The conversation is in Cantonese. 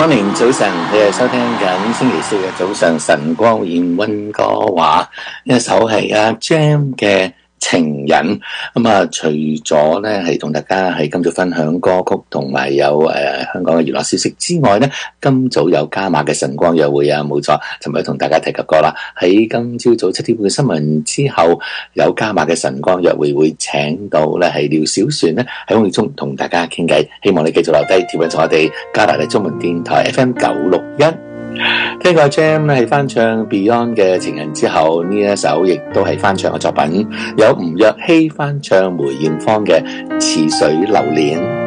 morning， 早晨，你係收聽緊星期四嘅早上晨光演溫哥華，呢一首係阿 Jam 嘅情人。咁啊，除咗咧係同大家喺今早分享歌曲同埋有香港嘅娛樂消息之外咧，今早有加碼嘅晨光約會啊，冇錯，尋日同大家提及過啦。喺今朝早7點半嘅新聞之後，有加碼嘅晨光約會會請到咧係廖小璇咧喺空氣中同大家傾偈，希望你繼續留低貼緊咗我哋加拿大中文電台 FM 961。聽過 Jam 咧係翻唱 Beyond 嘅情人之後，呢一首亦都係翻唱嘅作品，有吳若希翻唱梅艷芳嘅似水流年。